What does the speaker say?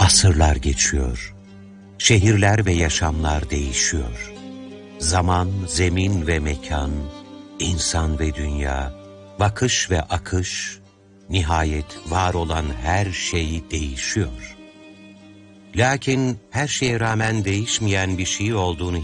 Asırlar geçiyor. Şehirler ve yaşamlar değişiyor. Zaman, zemin ve mekan, insan ve dünya, bakış ve akış, nihayet var olan her şey değişiyor. Lakin her şeye rağmen değişmeyen bir şey olduğunu